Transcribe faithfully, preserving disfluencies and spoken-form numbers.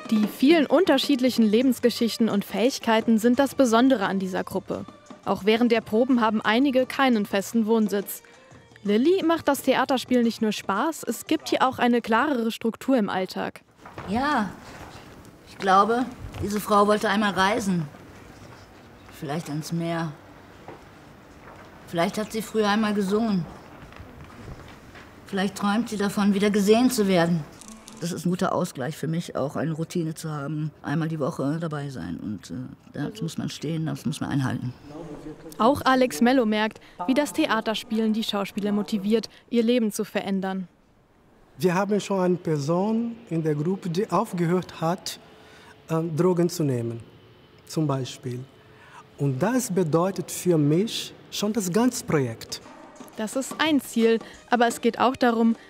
Die vielen unterschiedlichen Lebensgeschichten und Fähigkeiten sind das Besondere an dieser Gruppe. Auch während der Proben haben einige keinen festen Wohnsitz. Lilly macht das Theaterspiel nicht nur Spaß, es gibt hier auch eine klarere Struktur im Alltag. Ja, ich glaube, diese Frau wollte einmal reisen. Vielleicht ans Meer. Vielleicht hat sie früher einmal gesungen. Vielleicht träumt sie davon, wieder gesehen zu werden. Das ist ein guter Ausgleich für mich, auch eine Routine zu haben. Einmal die Woche dabei sein. Und äh, das muss man stehen, das muss man einhalten. Auch Alex Mello merkt, wie das Theaterspielen die Schauspieler motiviert, ihr Leben zu verändern. Wir haben schon eine Person in der Gruppe, die aufgehört hat, äh, Drogen zu nehmen, zum Beispiel. Und das bedeutet für mich schon das ganze Projekt. Das ist ein Ziel, aber es geht auch darum,